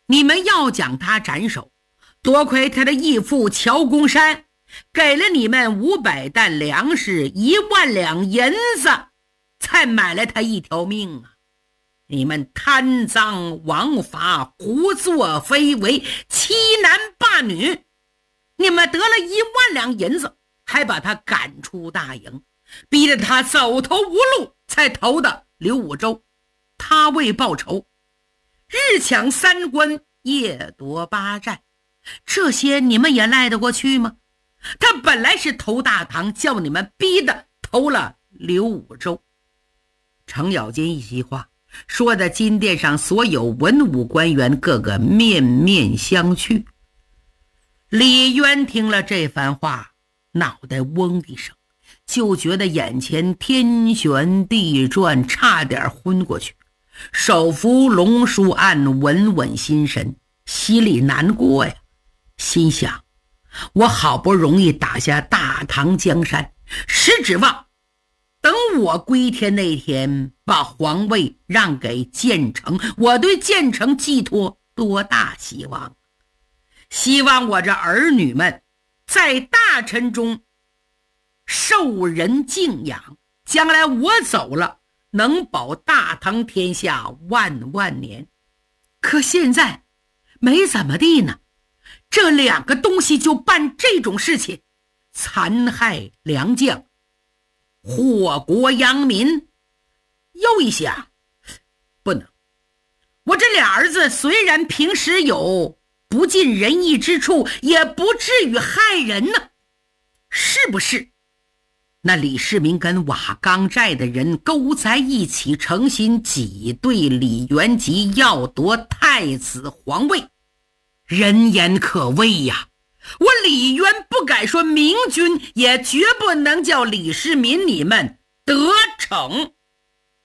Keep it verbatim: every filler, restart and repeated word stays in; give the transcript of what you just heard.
你们要将他斩首，多亏他的义父乔公山给了你们五百担粮食，一万两银子，才买了他一条命啊！你们贪赃枉法，胡作非为，欺男霸女，你们得了一万两银子，还把他赶出大营，逼得他走投无路，才投的刘武周。他为报仇，日抢三关，夜夺八寨，这些你们也赖得过去吗？他本来是投大唐，叫你们逼的投了刘武周。程咬金一席话说的金殿上所有文武官员个个面面相觑。李渊听了这番话，脑袋嗡一声，就觉得眼前天旋地转，差点昏过去，手扶龙书案，稳稳心神，心里难过呀，心想我好不容易打下大唐江山，实指望等我归天那天把皇位让给建成，我对建成寄托多大希望，希望我这儿女们在大臣中受人敬仰，将来我走了能保大唐天下万万年。可现在没怎么地呢，这两个东西就办这种事情，残害良将，祸国殃民。又一想，不能，我这俩儿子虽然平时有不尽人意之处，也不至于害人呢，是不是？那李世民跟瓦岗寨的人勾在一起，诚心挤兑李元吉，要夺太子皇位，人言可畏呀！我李渊不敢说明君，也绝不能叫李世民你们得逞。